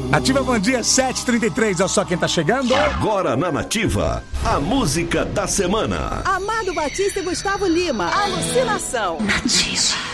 Nativa, bom dia, 7h33, olha só quem tá chegando. Agora na Nativa, a música da semana. Amado Batista e Gustavo Lima, Alucinação. Nativa.